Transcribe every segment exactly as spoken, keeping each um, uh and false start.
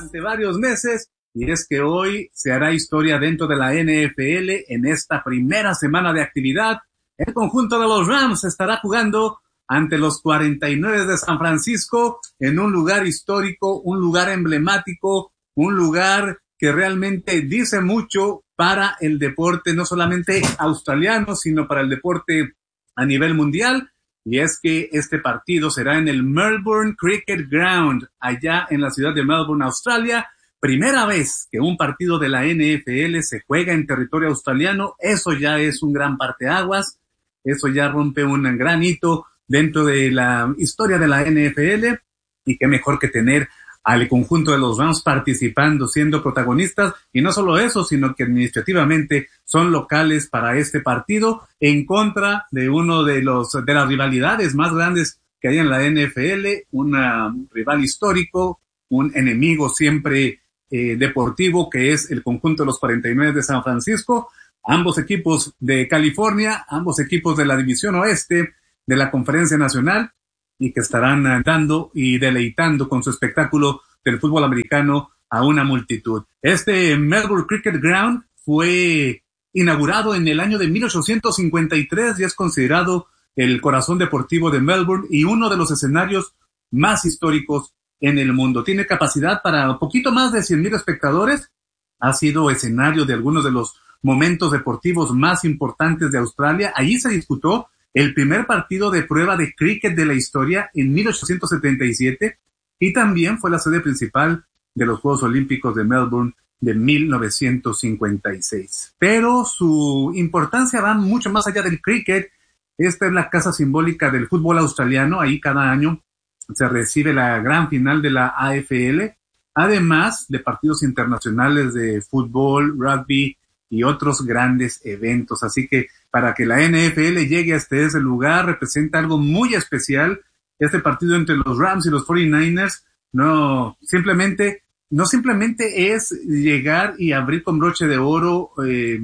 durante varios meses, y es que hoy se hará historia dentro de la N F L en esta primera semana de actividad. El conjunto de los Rams estará jugando ante los cuarenta y nueve de San Francisco en un lugar histórico, un lugar emblemático, un lugar que realmente dice mucho para el deporte, no solamente australiano, sino para el deporte a nivel mundial. Y es que este partido será en el Melbourne Cricket Ground, allá en la ciudad de Melbourne, Australia. Primera vez que un partido de la N F L se juega en territorio australiano. Eso ya es un gran parteaguas. Eso ya rompe un gran hito dentro de la historia de la N F L. Y qué mejor que tener al conjunto de los Rams participando, siendo protagonistas, y no solo eso, sino que administrativamente son locales para este partido, en contra de uno de los, de las rivalidades más grandes que hay en la N F L, un rival histórico, un enemigo siempre eh, deportivo, que es el conjunto de los cuarenta y nueve de San Francisco, ambos equipos de California, ambos equipos de la División Oeste de la Conferencia Nacional, y que estarán dando y deleitando con su espectáculo del fútbol americano a una multitud. Este Melbourne Cricket Ground fue inaugurado en el año de mil ochocientos cincuenta y tres y es considerado el corazón deportivo de Melbourne y uno de los escenarios más históricos en el mundo. Tiene capacidad para un poquito más de cien mil espectadores. Ha sido escenario de algunos de los momentos deportivos más importantes de Australia. Allí se disputó el primer partido de prueba de cricket de la historia en mil ochocientos setenta y siete y también fue la sede principal de los Juegos Olímpicos de Melbourne de mil novecientos cincuenta y seis. Pero su importancia va mucho más allá del cricket. Esta es la casa simbólica del fútbol australiano. Ahí cada año se recibe la gran final de la A F L, además de partidos internacionales de fútbol, rugby y otros grandes eventos. Así que para que la N F L llegue hasta ese lugar representa algo muy especial. Este partido entre los Rams y los cuarenta y nueve ers no simplemente no simplemente es llegar y abrir con broche de oro eh,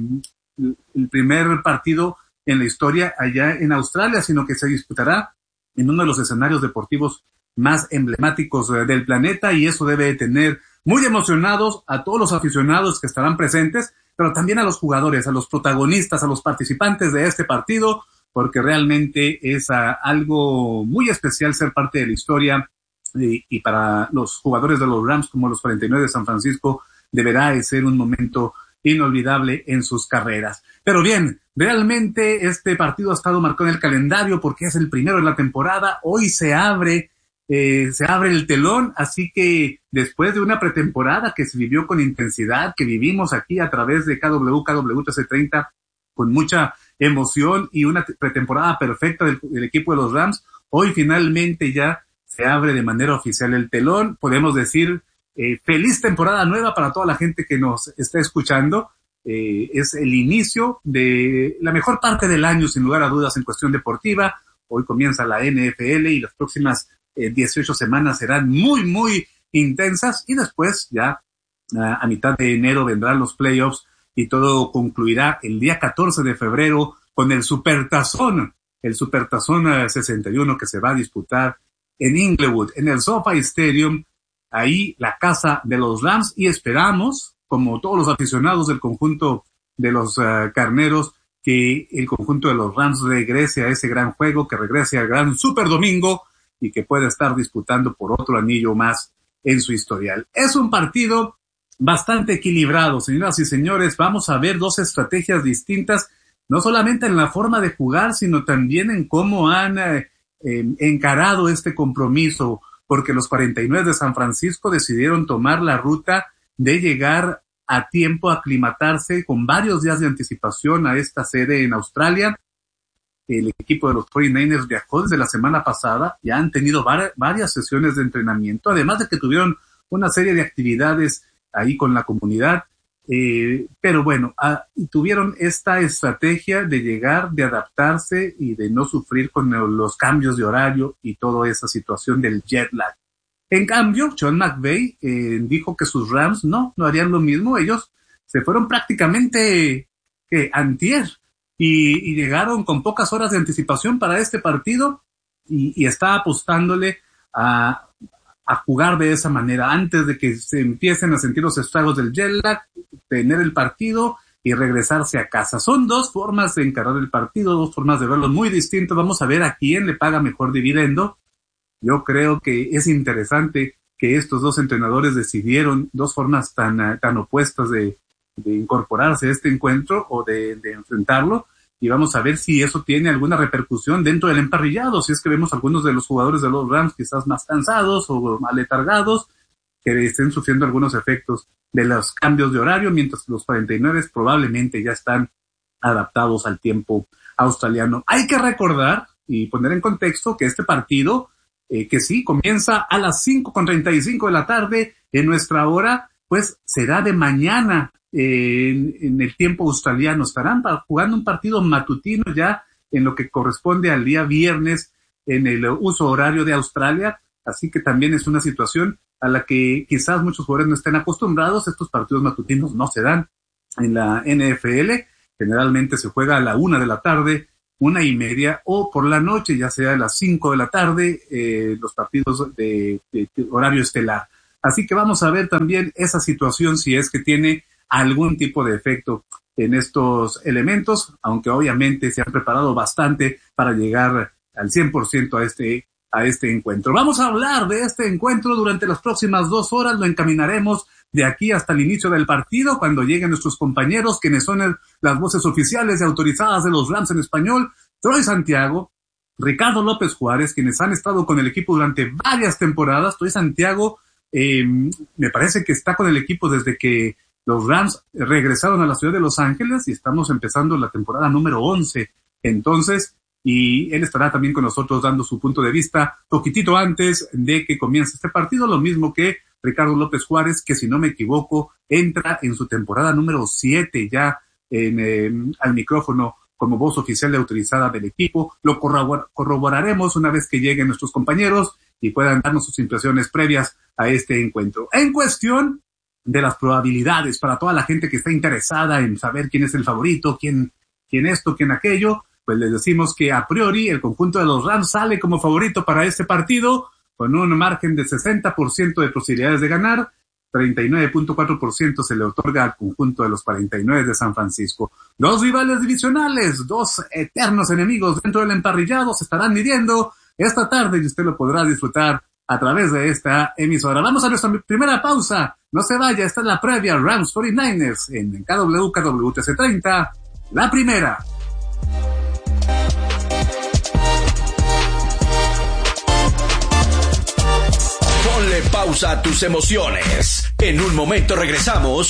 el primer partido en la historia allá en Australia, sino que se disputará en uno de los escenarios deportivos más emblemáticos del planeta, y eso debe tener muy emocionados a todos los aficionados que estarán presentes, pero también a los jugadores, a los protagonistas, a los participantes de este partido, porque realmente es a, algo muy especial ser parte de la historia, y, y para los jugadores de los Rams como los cuarenta y nueve de San Francisco deberá de ser un momento inolvidable en sus carreras. Pero bien, realmente este partido ha estado marcado en el calendario porque es el primero de la temporada. Hoy se abre Eh, se abre el telón, así que después de una pretemporada que se vivió con intensidad, que vivimos aquí a través de K W K W trece treinta con mucha emoción y una pretemporada perfecta del, del equipo de los Rams, hoy finalmente ya se abre de manera oficial el telón. Podemos decir eh, feliz temporada nueva para toda la gente que nos está escuchando. Eh, es el inicio de la mejor parte del año, sin lugar a dudas, en cuestión deportiva. Hoy comienza la N F L y las próximas Eh, dieciocho semanas serán muy, muy intensas, y después ya uh, a mitad de enero vendrán los playoffs y todo concluirá el día catorce de febrero con el Supertazón, el Supertazón uh, sesenta y uno que se va a disputar en Inglewood, en el SoFi Stadium, ahí la casa de los Rams, y esperamos, como todos los aficionados del conjunto de los uh, carneros, que el conjunto de los Rams regrese a ese gran juego, que regrese al gran Super Domingo, y que pueda estar disputando por otro anillo más en su historial. Es un partido bastante equilibrado, señoras y señores. Vamos a ver dos estrategias distintas, no solamente en la forma de jugar, sino también en cómo han eh, eh, encarado este compromiso, porque los cuarenta y nueve de San Francisco decidieron tomar la ruta de llegar a tiempo a aclimatarse con varios días de anticipación a esta sede en Australia. El equipo de los cuarenta y nueve ers viajó desde la semana pasada, ya han tenido var- varias sesiones de entrenamiento, además de que tuvieron una serie de actividades ahí con la comunidad, eh, pero bueno, ah, tuvieron esta estrategia de llegar, de adaptarse y de no sufrir con los cambios de horario y toda esa situación del jet lag. En cambio, Sean McVay eh, dijo que sus Rams no, no harían lo mismo. Ellos se fueron prácticamente eh, antier, Y, y llegaron con pocas horas de anticipación para este partido, y, y está apostándole a, a jugar de esa manera antes de que se empiecen a sentir los estragos del jet lag, tener el partido y regresarse a casa. Son dos formas de encarar el partido, dos formas de verlo muy distintas. Vamos a ver a quién le paga mejor dividendo. Yo creo que es interesante que estos dos entrenadores decidieron dos formas tan, tan opuestas de, de incorporarse a este encuentro o de, de enfrentarlo, y vamos a ver si eso tiene alguna repercusión dentro del emparrillado, si es que vemos algunos de los jugadores de los Rams quizás más cansados o más letargados, que estén sufriendo algunos efectos de los cambios de horario, mientras que los cuarenta y nueve probablemente ya están adaptados al tiempo australiano. Hay que recordar y poner en contexto que este partido, eh, que sí, comienza a las cinco con treinta y cinco de la tarde en nuestra hora, pues será de mañana eh, en, en el tiempo australiano. Estarán jugando un partido matutino ya en lo que corresponde al día viernes en el uso horario de Australia, así que también es una situación a la que quizás muchos jugadores no estén acostumbrados. Estos partidos matutinos no se dan en la N F L, generalmente se juega a la una de la tarde, una y media, o por la noche, ya sea a las cinco de la tarde, eh, los partidos de, de, de horario estelar. Así que vamos a ver también esa situación, si es que tiene algún tipo de efecto en estos elementos, aunque obviamente se han preparado bastante para llegar al cien por ciento a este a este encuentro. Vamos a hablar de este encuentro durante las próximas dos horas, lo encaminaremos de aquí hasta el inicio del partido, cuando lleguen nuestros compañeros, quienes son el, las voces oficiales y autorizadas de los Rams en español, Troy Santiago, Ricardo López Juárez, quienes han estado con el equipo durante varias temporadas. Troy Santiago, eh, me parece que está con el equipo desde que los Rams regresaron a la ciudad de Los Ángeles y estamos empezando la temporada número once. Entonces, y él estará también con nosotros dando su punto de vista poquitito antes de que comience este partido, lo mismo que Ricardo López Juárez, que si no me equivoco, entra en su temporada número siete ya en, eh, al micrófono como voz oficial y autorizada del equipo. Lo corrobor- corroboraremos una vez que lleguen nuestros compañeros y puedan darnos sus impresiones previas a este encuentro. En cuestión de las probabilidades, para toda la gente que está interesada en saber quién es el favorito, quién, quién esto, quién aquello, pues les decimos que a priori el conjunto de los Rams sale como favorito para este partido con un margen de sesenta por ciento de posibilidades de ganar, treinta y nueve punto cuatro por ciento se le otorga al conjunto de los cuarenta y nueve de San Francisco. Dos rivales divisionales, dos eternos enemigos dentro del emparrillado se estarán midiendo esta tarde y usted lo podrá disfrutar a través de esta emisora. Vamos a nuestra primera pausa. No se vaya, esta es la previa Rams cuarenta y nueve ers en K W K W T C treinta, la primera. Ponle pausa a tus emociones. En un momento regresamos